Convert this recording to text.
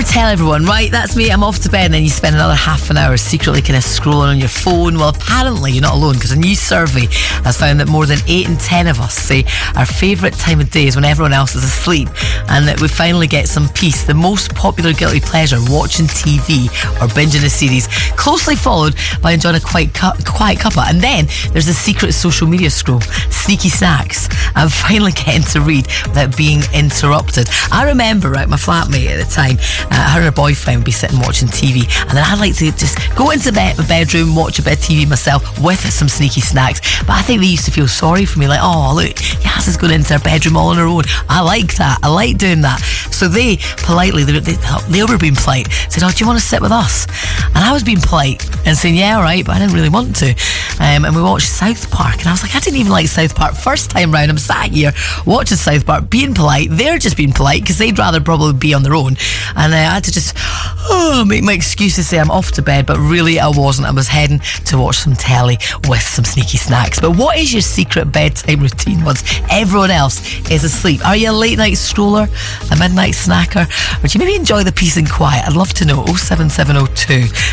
Never tell everyone, right? That's me. I'm off to bed, and then you spend another half an hour secretly kind of scrolling on your phone. Well, apparently you're not alone, because a new survey has found that more than 8 in 10 of us say our favourite time of day is when everyone else is asleep, and that we finally get some peace. The most popular guilty pleasure, watching TV or binging a series, closely followed by enjoying a quiet cuppa. And then there's the secret social media scroll, sneaky snacks, and finally getting to read without being interrupted. I remember, right, my flatmate at the time, her and her boyfriend would be sitting watching TV, and then I'd like to just go into my bedroom, watch a bit of TV myself with some sneaky snacks. But I think they used to feel sorry for me, like, oh look, Yas is going into her bedroom all on her own. I like that, I like doing that. So they politely, they were being polite, said, oh, do you want to sit with us? And I was being polite and saying, yeah, alright, but I didn't really want to. And we watched South Park, and I was like, I didn't even like South Park first time round. I'm sat here watching South Park, being polite. They're just being polite because they'd rather probably be on their own. And I had to just make my excuse to say I'm off to bed, but really I wasn't. I was heading to watch some telly with some sneaky snacks. But what is your secret bedtime routine once everyone else is asleep? Are you a late night stroller, a midnight snacker, or do you maybe enjoy the peace and quiet? I'd love to know. 07702